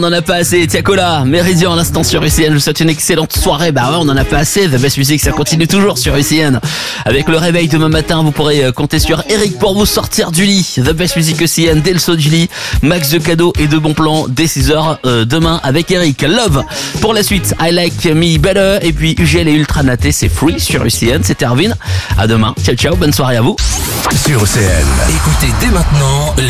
On en a pas assez, Tiakola, Méridian à l'instant sur UCN, je vous souhaite une excellente soirée. Bah ouais, on en a pas assez, The Best Music ça continue toujours sur UCN. Avec le réveil demain matin, vous pourrez compter sur Eric pour vous sortir du lit. The Best Music UCN dès le saut du lit, max de cadeaux et de bons plans dès 6h demain avec Eric. Love pour la suite, I Like Me Better et puis UGL et Ultra Naté, c'est Free sur UCN, c'est Erwin. À demain, ciao ciao, bonne soirée à vous. Sur UCN, écoutez dès maintenant